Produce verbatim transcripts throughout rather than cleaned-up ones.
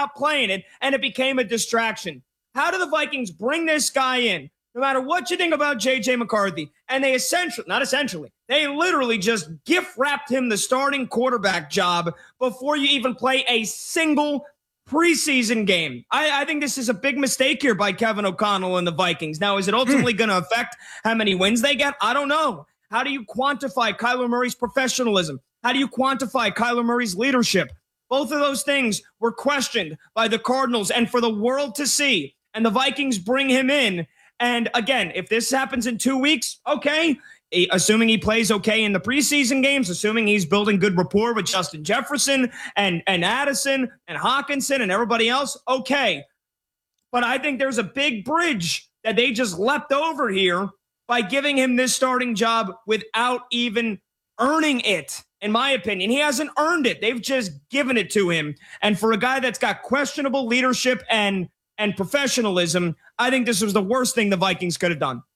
stopped playing it, and it became a distraction. How do the Vikings bring this guy in, no matter what you think about J J McCarthy, and they essentially, not essentially, they literally just gift wrapped him the starting quarterback job before you even play a single preseason game. I, I think this is a big mistake here by Kevin O'Connell and the Vikings. Now, is it ultimately going to affect how many wins they get? I don't know. How do you quantify Kyler Murray's professionalism? How do you quantify Kyler Murray's leadership? Both of those things were questioned by the Cardinals and for the world to see. And the Vikings bring him in. And again, if this happens in two weeks, okay, assuming he plays okay in the preseason games, assuming he's building good rapport with Justin Jefferson and, and Addison and Hawkinson and everybody else, okay. But I think there's a big bridge that they just leapt over here by giving him this starting job without even earning it. In my opinion, he hasn't earned it. They've just given it to him. And for a guy that's got questionable leadership and and professionalism, I think this was the worst thing the Vikings could have done.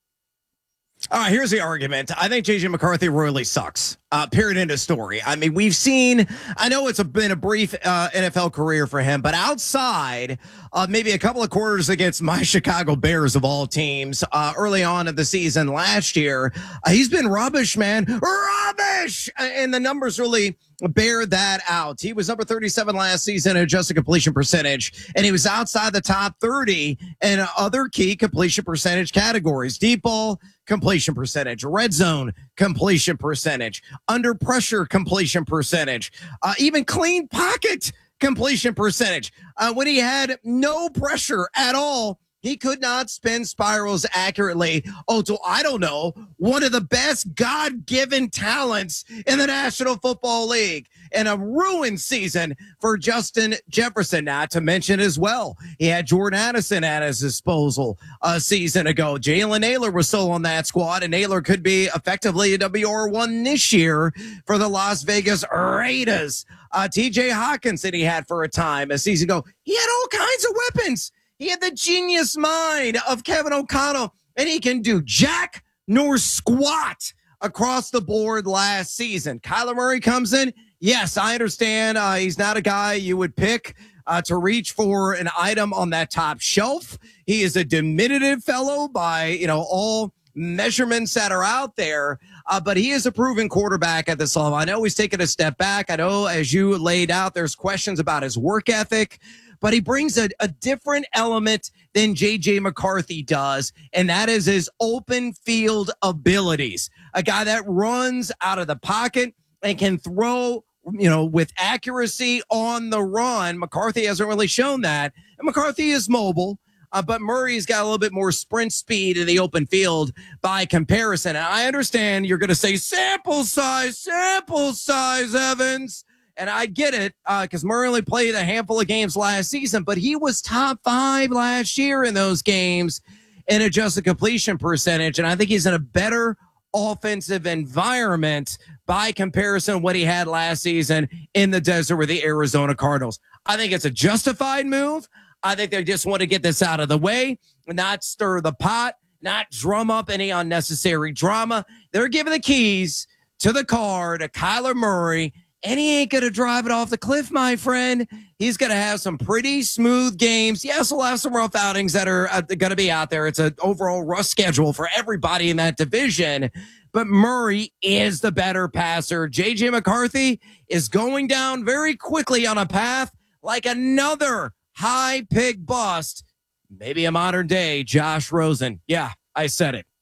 All right, here's the argument. I think J J McCarthy royally sucks. Uh, period, end of story. I mean, we've seen, I know it's a, been a brief uh, N F L career for him, but outside of maybe a couple of quarters against my Chicago Bears of all teams uh, early on in the season last year, uh, he's been rubbish, man. Rubbish! And the numbers really bear that out. He was number thirty-seven last season in adjusted completion percentage, and he was outside the top thirty in other key completion percentage categories. Deep ball completion percentage, red zone completion percentage, under pressure completion percentage, uh, even clean pocket completion percentage. Uh, when he had no pressure at all, he could not spin spirals accurately. Oh, so I don't know, one of the best God-given talents in the National Football League. And a ruined season for Justin Jefferson, not to mention as well. He had Jordan Addison at his disposal a season ago. Jalen Naylor was still on that squad, and Naylor could be effectively a W R one this year for the Las Vegas Raiders. Uh, T J Hawkinson he had for a time a season ago. He had all kinds of weapons. He had the genius mind of Kevin O'Connell, and he can do jack nor squat across the board last season. Kyler Murray comes in. Yes, I understand uh, he's not a guy you would pick uh, to reach for an item on that top shelf. He is a diminutive fellow by, you know, all measurements that are out there, uh, but he is a proven quarterback at this level. I know he's taken a step back. I know, as you laid out, there's questions about his work ethic, but he brings a, a different element than J J McCarthy does, and that is his open field abilities. A guy that runs out of the pocket and can throw, you know, with accuracy on the run. McCarthy hasn't really shown that, and McCarthy is mobile, uh, but Murray's got a little bit more sprint speed in the open field by comparison. And I understand you're going to say sample size, sample size, Evans. And I get it, because uh, Murray only played a handful of games last season, but he was top five last year in those games in adjusted completion percentage. And I think he's in a better offensive environment by comparison what he had last season in the desert with the Arizona Cardinals. I think it's a justified move. I think they just want to get this out of the way, not stir the pot, not drum up any unnecessary drama. They're giving the keys to the car to Kyler Murray, and he ain't going to drive it off the cliff, my friend. He's going to have some pretty smooth games. Yes, we'll have some rough outings that are uh, going to be out there. It's an overall rough schedule for everybody in that division. But Murray is the better passer. J J McCarthy is going down very quickly on a path like another high pick bust. Maybe a modern day Josh Rosen. Yeah, I said it.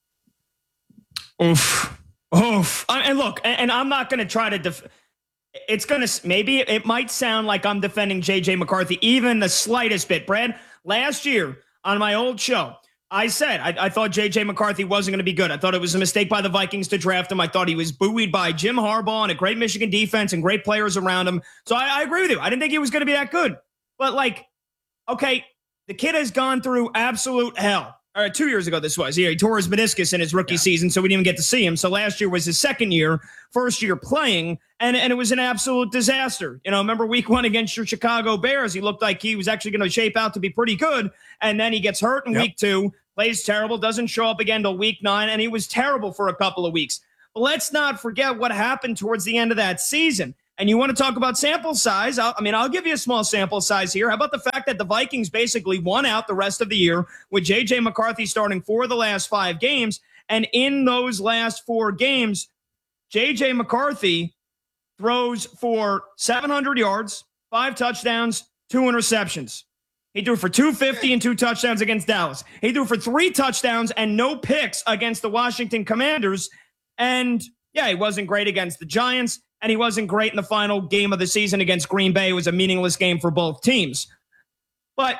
Oof. Oof. And look, and I'm not going to try to def- It's going to, maybe it might sound like I'm defending J J McCarthy, even the slightest bit. Brad, last year on my old show, I said I, I thought J J McCarthy wasn't going to be good. I thought it was a mistake by the Vikings to draft him. I thought he was buoyed by Jim Harbaugh and a great Michigan defense and great players around him. So I, I agree with you. I didn't think he was going to be that good. But like, okay, the kid has gone through absolute hell. All right, two years ago this was. Yeah, he tore his meniscus in his rookie yeah. season, so we didn't even get to see him. So last year was his second year, first year playing, and, and it was an absolute disaster. You know, remember week one against your Chicago Bears? He looked like he was actually going to shape out to be pretty good, and then he gets hurt in yep. week two, plays terrible, doesn't show up again till week nine, and he was terrible for a couple of weeks. But let's not forget what happened towards the end of that season. And you want to talk about sample size? I'll, I mean, I'll give you a small sample size here. How about the fact that the Vikings basically won out the rest of the year with J J McCarthy starting for the last five games? And in those last four games, J J McCarthy throws for seven hundred yards, five touchdowns, two interceptions. He threw for two fifty and two touchdowns against Dallas. He threw for three touchdowns and no picks against the Washington Commanders. And yeah, he wasn't great against the Giants, and he wasn't great in the final game of the season against Green Bay. It was a meaningless game for both teams. But,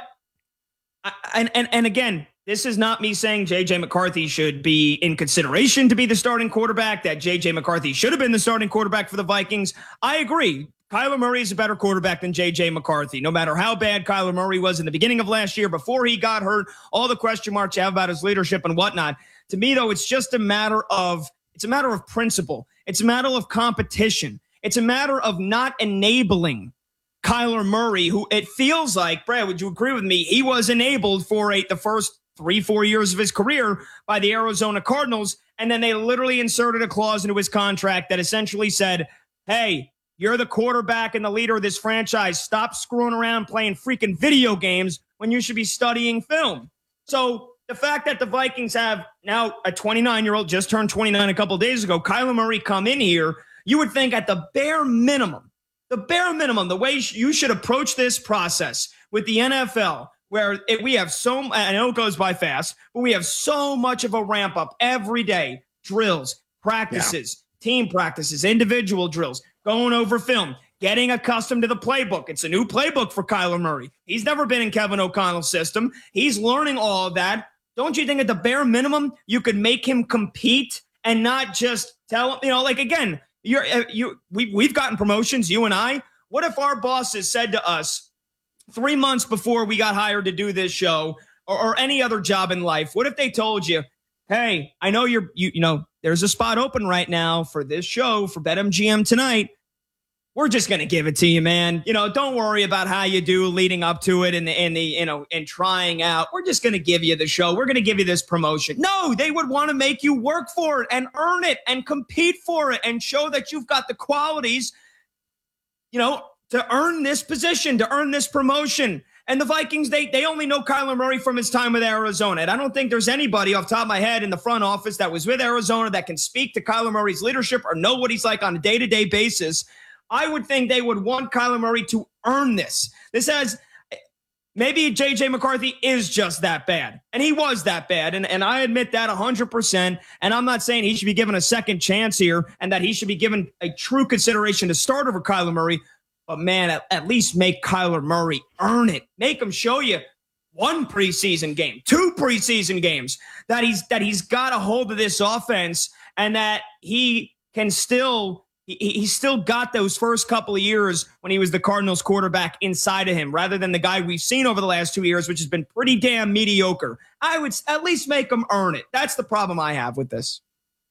and and, and again, this is not me saying J J McCarthy should be in consideration to be the starting quarterback, that J J McCarthy should have been the starting quarterback for the Vikings. I agree. Kyler Murray is a better quarterback than J J McCarthy. No matter how bad Kyler Murray was in the beginning of last year, before he got hurt, all the question marks you have about his leadership and whatnot. To me, though, it's just a matter of It's a matter of principle. It's a matter of competition. It's a matter of not enabling Kyler Murray, who it feels like, Brad, would you agree with me? He was enabled for a, the first three, four years of his career by the Arizona Cardinals. And then they literally inserted a clause into his contract that essentially said, hey, you're the quarterback and the leader of this franchise. Stop screwing around playing freaking video games when you should be studying film. So the fact that the Vikings have now a twenty-nine-year-old, just turned twenty-nine a couple of days ago, Kyler Murray come in here, you would think at the bare minimum, the bare minimum, the way you should approach this process with the N F L, where it, we have so, I know it goes by fast, but we have so much of a ramp up every day, drills, practices, yeah. team practices, individual drills, going over film, getting accustomed to the playbook. It's a new playbook for Kyler Murray. He's never been in Kevin O'Connell's system. He's learning all of that. Don't you think at the bare minimum, you could make him compete and not just tell him, you know, like, again, you're, you, we, we've gotten promotions, you and I. What if our bosses said to us three months before we got hired to do this show or, or any other job in life? What if they told you, hey, I know you're, you, you know, there's a spot open right now for this show for BetMGM tonight. We're just going to give it to you, man. You know, don't worry about how you do leading up to it and the, and the, you know, and trying out. We're just going to give you the show. We're going to give you this promotion. No, they would want to make you work for it and earn it and compete for it and show that you've got the qualities, you know, to earn this position, to earn this promotion. And the Vikings, they they only know Kyler Murray from his time with Arizona. And I don't think there's anybody off the top of my head in the front office that was with Arizona that can speak to Kyler Murray's leadership or know what he's like on a day-to-day basis. I would think they would want Kyler Murray to earn this. This has, maybe J J McCarthy is just that bad. And he was that bad. And, and I admit that one hundred percent. And I'm not saying he should be given a second chance here and that he should be given a true consideration to start over Kyler Murray. But man, at, at least make Kyler Murray earn it. Make him show you one preseason game, two preseason games, that he's, that he's got a hold of this offense and that he can still... He, he's still got those first couple of years when he was the Cardinals quarterback inside of him, rather than the guy we've seen over the last two years, which has been pretty damn mediocre. I would at least make him earn it. That's the problem I have with this.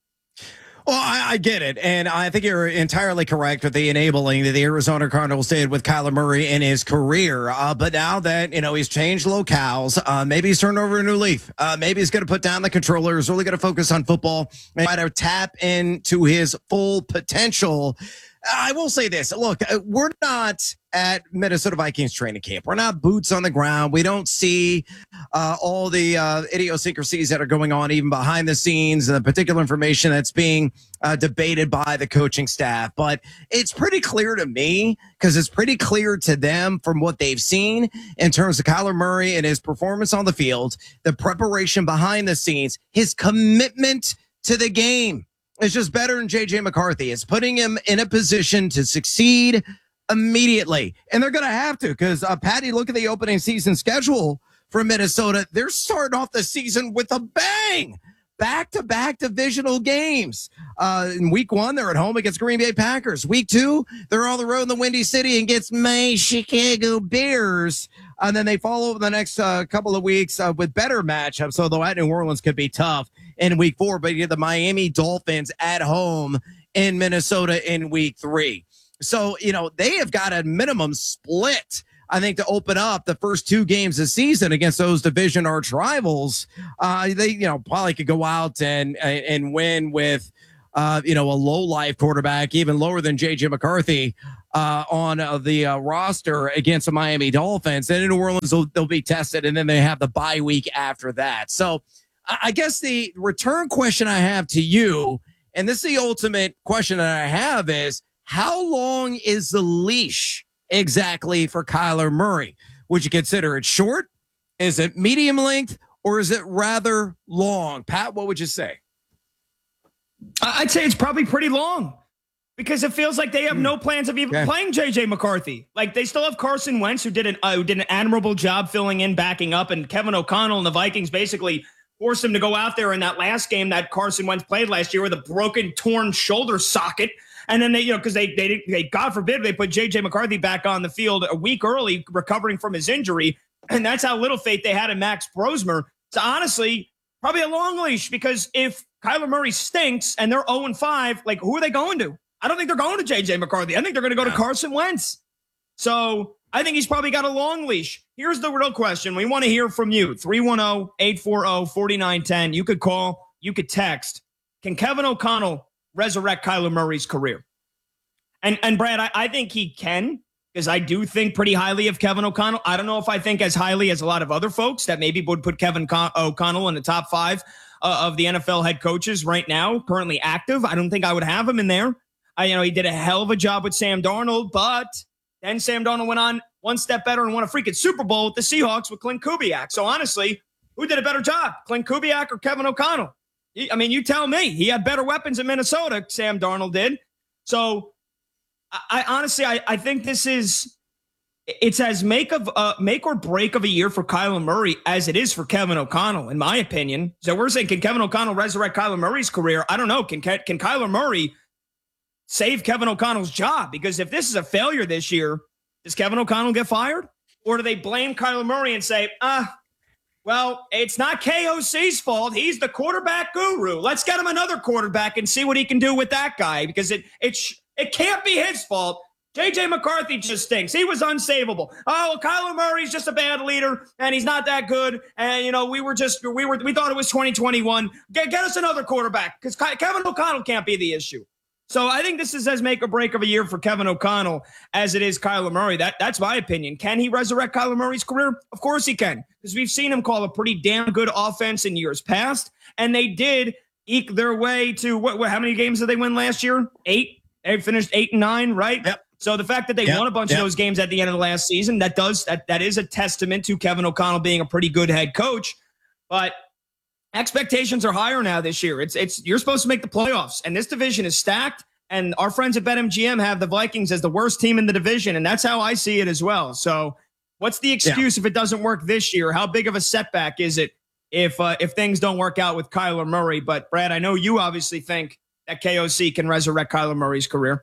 Well, I, I get it. And I think you're entirely correct with the enabling that the Arizona Cardinals did with Kyler Murray in his career. Uh, but now that, you know, he's changed locales, uh, maybe he's turned over a new leaf. Uh, maybe he's going to put down the controller. He's really going to focus on football and try to tap into his full potential. I will say this. Look, we're not at Minnesota Vikings training camp. We're not boots on the ground. We don't see uh, all the uh, idiosyncrasies that are going on even behind the scenes and the particular information that's being uh, debated by the coaching staff. But it's pretty clear to me, because it's pretty clear to them from what they've seen in terms of Kyler Murray and his performance on the field, the preparation behind the scenes, his commitment to the game. It's just better than J J McCarthy. It's putting him in a position to succeed immediately. And they're going to have to, because, uh, Patty, look at the opening season schedule for Minnesota. They're starting off the season with a bang. Back-to-back divisional games. Uh, in week one, they're at home against Green Bay Packers. Week two, they're on the road in the Windy City against my Chicago Bears. And then they follow over the next uh, couple of weeks uh, with better matchups, although at New Orleans could be tough in week four. But you get the Miami Dolphins at home in Minnesota in week three. So, you know, they have got a minimum split, I think, to open up the first two games of the season against those division arch rivals. Uh, they, you know, probably could go out and and win with uh, you know, a low life quarterback, even lower than J J McCarthy uh, on uh, the uh, roster against the Miami Dolphins. Then in New Orleans, they'll, they'll be tested, and then they have the bye week after that. So I guess the return question I have to you, and this is the ultimate question that I have, is how long is the leash exactly for Kyler Murray? Would you consider it short? Is it medium length? Or is it rather long? Pat, what would you say? I'd say it's probably pretty long because it feels like they have no plans of even okay. playing J J McCarthy. Like they still have Carson Wentz, who did an uh, who did an admirable job filling in, backing up, and Kevin O'Connell and the Vikings basically forced him to go out there in that last game that Carson Wentz played last year with a broken, torn shoulder socket. And then they, you know, because they, they, they, God forbid, they put J J McCarthy back on the field a week early, recovering from his injury. And that's how little faith they had in Max Brosmer. So honestly, probably a long leash, because if Kyler Murray stinks and they're oh and five, like who are they going to? I don't think they're going to J J McCarthy. I think they're going to go to Carson Wentz. So I think he's probably got a long leash. Here's the real question. We want to hear from you. three one zero, eight four zero, four nine one zero. You could call, you could text. Can Kevin O'Connell resurrect Kyler Murray's career? And and Brad, I, I think he can, because I do think pretty highly of Kevin O'Connell. I don't know if I think as highly as a lot of other folks that maybe would put Kevin Con- O'Connell in the top five uh, of the N F L head coaches right now, currently active. I don't think I would have him in there. I, you know, he did a hell of a job with Sam Darnold, but then Sam Darnold went on one step better and won a freaking Super Bowl with the Seahawks with Clint Kubiak. So honestly, who did a better job, Clint Kubiak or Kevin O'Connell? I mean, you tell me. He had better weapons in Minnesota, Sam Darnold did. So I, I honestly, I, I think this is, it's as make of uh, make or break of a year for Kyler Murray as it is for Kevin O'Connell, in my opinion. So we're saying, can Kevin O'Connell resurrect Kyler Murray's career? I don't know. Can can Kyler Murray save Kevin O'Connell's job? Because if this is a failure this year, does Kevin O'Connell get fired? Or do they blame Kyler Murray and say, ah, well, it's not K O C's fault. He's the quarterback guru. Let's get him another quarterback and see what he can do with that guy, because it it it can't be his fault. J J McCarthy just stinks. He was unsavable. Oh, well, Kyler Murray's just a bad leader, and he's not that good. And you know, we were just we were we thought it was twenty twenty-one. Get, get us another quarterback, because Kevin O'Connell can't be the issue. So I think this is as make or break of a year for Kevin O'Connell as it is Kyler Murray. That that's my opinion. Can he resurrect Kyler Murray's career? Of course he can, because we've seen him call a pretty damn good offense in years past, and they did eke their way to what? what how many games did they win last year? Eight. They finished eight and nine, right? Yep. So the fact that they yep. won a bunch yep. of those games at the end of the last season, that does that that is a testament to Kevin O'Connell being a pretty good head coach. But expectations are higher now this year. It's it's you're supposed to make the playoffs, and this division is stacked. And our friends at BetMGM have the Vikings as the worst team in the division, and that's how I see it as well. So what's the excuse yeah. if it doesn't work this year? How big of a setback is it if uh, if things don't work out with Kyler Murray? But, Brad, I know you obviously think that K O C can resurrect Kyler Murray's career.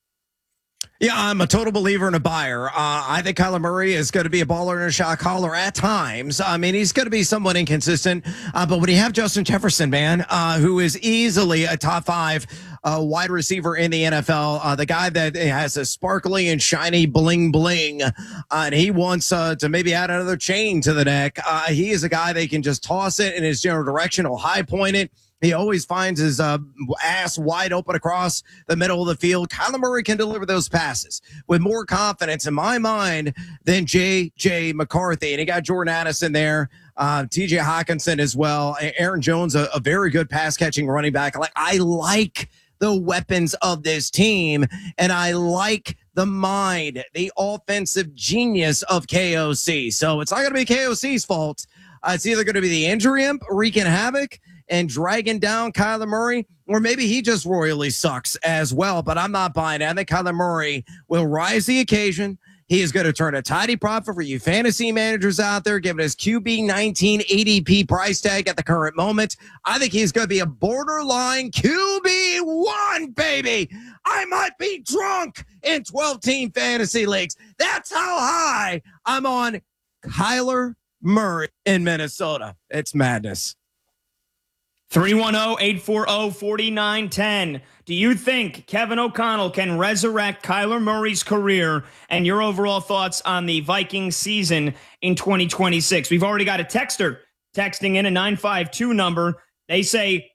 Yeah, I'm a total believer and a buyer. Uh, I think Kyler Murray is going to be a baller and a shot caller at times. I mean, he's going to be somewhat inconsistent. Uh, but when you have Justin Jefferson, man, uh, who is easily a top five uh, wide receiver in the N F L, uh, the guy that has a sparkly and shiny bling bling, uh, and he wants uh, to maybe add another chain to the neck. Uh, he is a guy that can just toss it in his general direction or high point it. He always finds his uh, ass wide open across the middle of the field. Kyler Murray can deliver those passes with more confidence, in my mind, than J J McCarthy. And he got Jordan Addison there, uh, T J Hawkinson as well. Aaron Jones, a, a very good pass-catching running back. Like, I like the weapons of this team, and I like the mind, the offensive genius of K O C. So it's not going to be K O C's fault. Uh, it's either going to be the injury imp wreaking havoc and dragging down Kyler Murray, or maybe he just royally sucks as well. But I'm not buying it. I think Kyler Murray will rise the occasion. He is going to turn a tidy profit for you fantasy managers out there, given his Q B nineteen A D P price tag at the current moment. I think he's going to be a borderline Q B one, baby. I might be drunk in twelve-team fantasy leagues. That's how high I'm on Kyler Murray in Minnesota. It's madness. three one zero, eight four zero, four nine one zero. Do you think Kevin O'Connell can resurrect Kyler Murray's career, and your overall thoughts on the Vikings season in twenty twenty-six? We've already got a texter texting in a nine five two number. They say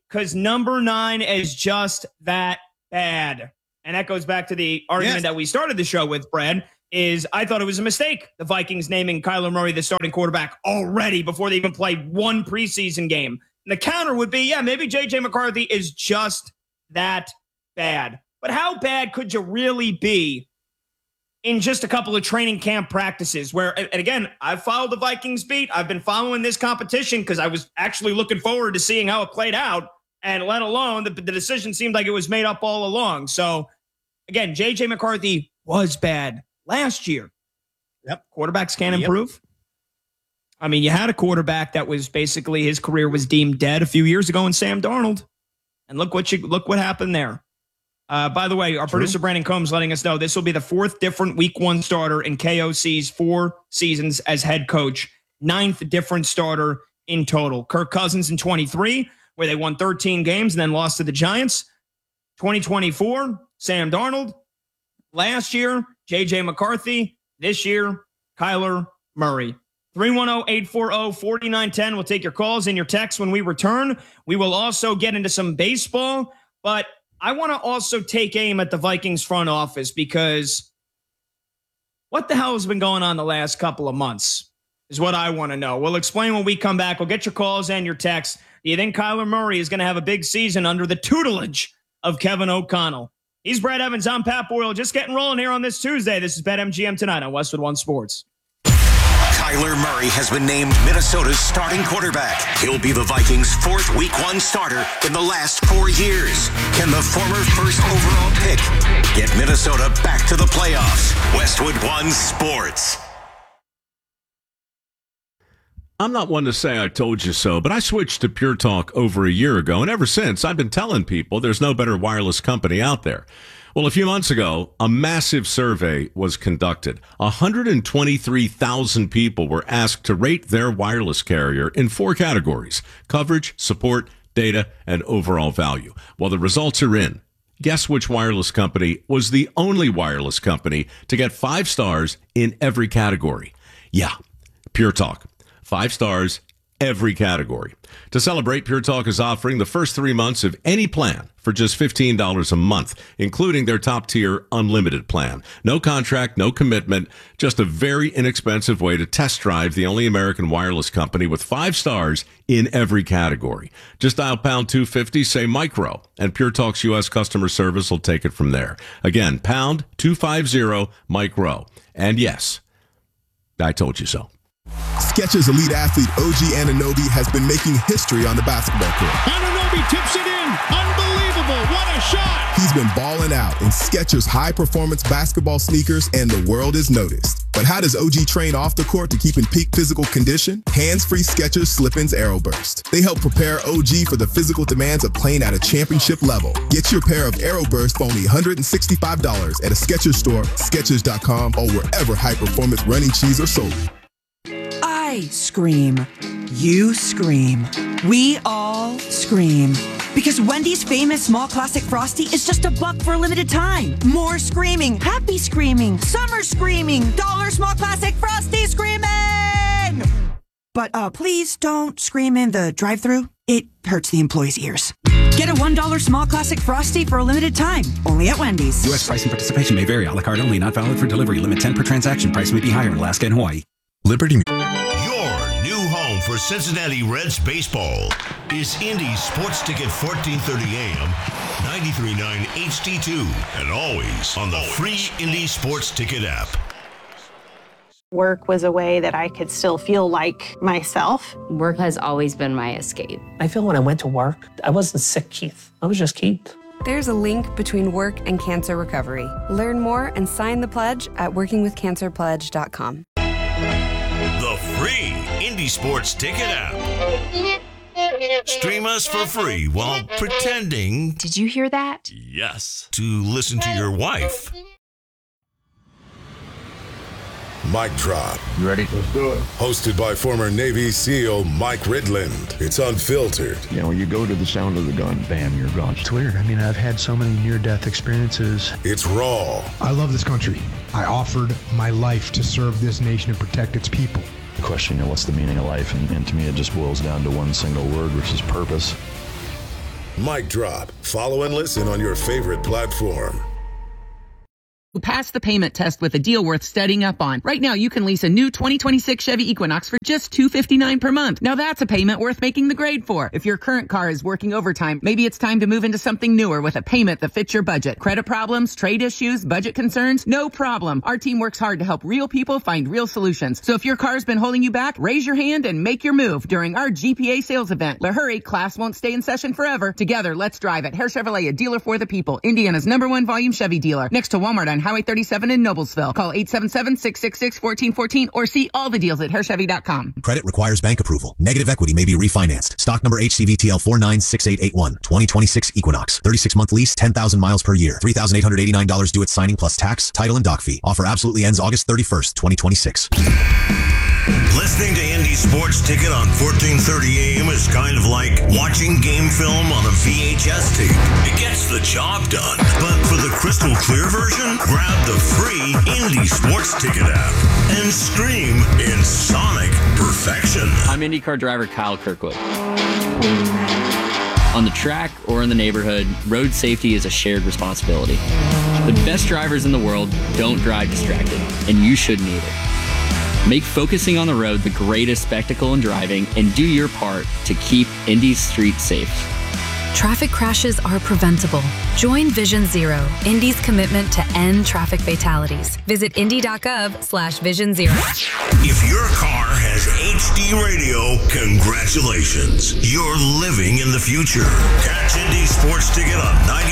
because number nine is just that bad. And that goes back to the argument yes. that we started the show with, Brad, is I thought it was a mistake, the Vikings naming Kyler Murray the starting quarterback already before they even played one preseason game. And the counter would be, yeah, maybe J J McCarthy is just that bad. But how bad could you really be in just a couple of training camp practices where, and again, I've followed the Vikings beat. I've been following this competition because I was actually looking forward to seeing how it played out, and let alone the, the decision seemed like it was made up all along. So again, J J McCarthy was bad last year. Yep. Quarterbacks can yep. improve. I mean, you had a quarterback that was basically his career was deemed dead a few years ago in Sam Darnold. And look what you look what happened there. Uh, by the way, our True. producer Brandon Combs letting us know this will be the fourth different week one starter in K O C's four seasons as head coach. Ninth different starter in total. Kirk Cousins in twenty-three, where they won thirteen games and then lost to the Giants. twenty twenty-four, Sam Darnold. Last year, J J McCarthy. This year, Kyler Murray. three one zero, eight four zero, four nine one zero. We'll take your calls and your texts when we return. We will also get into some baseball, but I want to also take aim at the Vikings front office because what the hell has been going on the last couple of months is what I want to know. We'll explain when we come back. We'll get your calls and your texts. Do you think Kyler Murray is going to have a big season under the tutelage of Kevin O'Connell? He's Brad Evans. I'm Pat Boyle. Just getting rolling here on this Tuesday. This is BetMGM Tonight on Westwood One Sports. Kyler Murray has been named Minnesota's starting quarterback. He'll be the Vikings' fourth week one starter in the last four years. Can the former first overall pick get Minnesota back to the playoffs? Westwood One Sports. I'm not one to say I told you so, but I switched to Pure Talk over a year ago, and ever since, I've been telling people there's no better wireless company out there. Well, a few months ago, a massive survey was conducted. one hundred twenty-three thousand people were asked to rate their wireless carrier in four categories: coverage, support, data, and overall value. Well, the results are in. Guess which wireless company was the only wireless company to get five stars in every category? Yeah, Pure Talk. Five stars, every category. To celebrate, Pure Talk is offering the first three months of any plan for just fifteen dollars a month, including their top-tier unlimited plan. No contract, no commitment, just a very inexpensive way to test drive the only American wireless company with five stars in every category. Just dial pound two fifty, say micro, and Pure Talk's U S customer service will take it from there. Again, pound two fifty, micro. And yes, I told you so. Skechers elite athlete O G Anunoby has been making history on the basketball court. Anunoby tips it in. Unbelievable. What a shot. He's been balling out in Skechers high-performance basketball sneakers, and the world has noticed. But how does O G train off the court to keep in peak physical condition? Hands-free Skechers Slip-ins Aeroburst. They help prepare O G for the physical demands of playing at a championship level. Get your pair of Aeroburst for only one hundred sixty-five dollars at a Skechers store, Skechers dot com, or wherever high-performance running shoes are sold. I scream. You scream. We all scream. Because Wendy's famous small classic Frosty is just a buck for a limited time. More screaming, happy screaming, summer screaming, dollar small classic Frosty screaming! But uh, please don't scream in the drive-thru. It hurts the employees' ears. Get a one dollar small classic Frosty for a limited time. Only at Wendy's. U S price and participation may vary. A la carte only. Not valid for delivery. Limit ten per transaction. Price may be higher in Alaska and Hawaii. Liberty. For Cincinnati Reds baseball is Indy Sports Ticket fourteen thirty A M, ninety-three point nine H D two, and always on the free Indy Sports Ticket app. Work was a way that I could still feel like myself. Work has always been my escape. I feel when I went to work, I wasn't sick Keith. I was just Keith. There's a link between work and cancer recovery. Learn more and sign the pledge at working with cancer pledge dot com. The free Indy Sports Ticket app. Stream us for free while pretending... Did you hear that? Yes. To listen to your wife. Mic drop. You ready? Let's do it. Hosted by former Navy SEAL Mike Ridland. It's unfiltered. You know, you go to the sound of the gun, bam, you're gone. It's weird. I mean, I've had so many near-death experiences. It's raw. I love this country. I offered my life to serve this nation and protect its people. The question, you know, what's the meaning of life? And, and to me, it just boils down to one single word, which is purpose. Mic drop. Follow and listen on your favorite platform. Who passed the payment test with a deal worth studying up on. Right now, you can lease a new twenty twenty-six Chevy Equinox for just two hundred fifty-nine dollars per month. Now that's a payment worth making the grade for. If your current car is working overtime, maybe it's time to move into something newer with a payment that fits your budget. Credit problems, trade issues, budget concerns? No problem. Our team works hard to help real people find real solutions. So if your car's been holding you back, raise your hand and make your move during our G P A sales event. But hurry, class won't stay in session forever. Together, let's drive at Hare Chevrolet, a dealer for the people. Indiana's number one volume Chevy dealer. Next to Walmart on Highway thirty-seven in Noblesville. Call eight seven seven, six six six, one four one four or see all the deals at hare chevy dot com. Credit requires bank approval. Negative equity may be refinanced. Stock number H C V T L four nine six eight eight one. twenty twenty-six Equinox. thirty-six month lease, ten thousand miles per year. three thousand eight hundred eighty-nine dollars due at signing plus tax, title, and dock fee. Offer absolutely ends August thirty-first, twenty twenty-six. Listening to Indy Sports Ticket on fourteen thirty A M is kind of like watching game film on a V H S tape. It gets the job done. But for the crystal clear version, grab the free Indy Sports Ticket app and scream in sonic perfection. I'm IndyCar driver Kyle Kirkwood. On the track or in the neighborhood, road safety is a shared responsibility. The best drivers in the world don't drive distracted, and you shouldn't either. Make focusing on the road the greatest spectacle in driving and do your part to keep Indy's streets safe. Traffic crashes are preventable. Join Vision Zero, Indy's commitment to end traffic fatalities. Visit indy.gov slash vision zero. If your car has H D radio, congratulations. You're living in the future. Catch Indy Sports Ticket on ninety.